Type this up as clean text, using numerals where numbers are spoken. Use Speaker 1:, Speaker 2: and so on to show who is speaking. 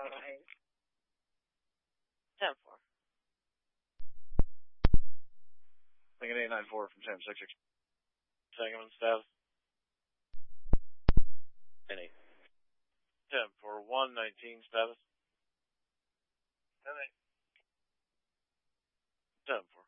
Speaker 1: Right.
Speaker 2: 10-4.
Speaker 3: Lincoln 894 from San Francisco.
Speaker 2: Sangamon status.
Speaker 3: Any.
Speaker 2: 10-4, 119 status. 10-4.